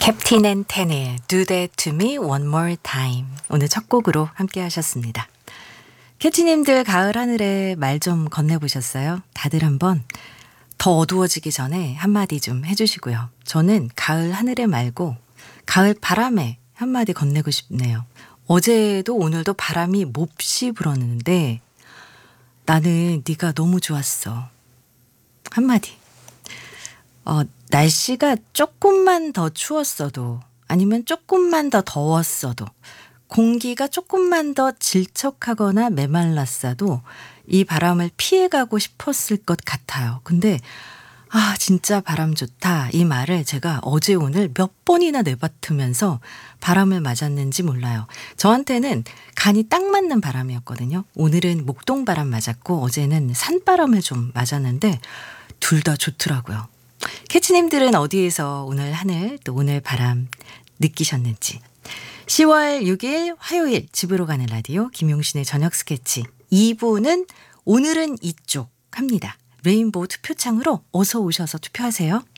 캡틴 앤 텐의 Do That To Me One More Time 오늘 첫 곡으로 함께 하셨습니다. 캡틴님들 가을 하늘에 말 좀 건네보셨어요? 다들 한번 더 어두워지기 전에 한마디 좀 해주시고요. 저는 가을 하늘에 말고 가을 바람에 한마디 건네고 싶네요. 어제도 오늘도 바람이 몹시 불었는데 나는 네가 너무 좋았어. 한마디. 날씨가 조금만 더 추웠어도 아니면 조금만 더 더웠어도 공기가 조금만 더 질척하거나 메말랐어도 이 바람을 피해가고 싶었을 것 같아요. 근데 진짜 바람 좋다 이 말을 제가 어제 오늘 몇 번이나 내뱉으면서 바람을 맞았는지 몰라요. 저한테는 간이 딱 맞는 바람이었거든요. 오늘은 목동바람 맞았고 어제는 산바람을 좀 맞았는데 둘 다 좋더라고요. 캐치님들은 어디에서 오늘 하늘 또 오늘 바람 느끼셨는지. 10월 6일 화요일 집으로 가는 라디오 김용신의 저녁 스케치 2부는 오늘은 이쪽 합니다. 레인보우 투표창으로 어서 오셔서 투표하세요.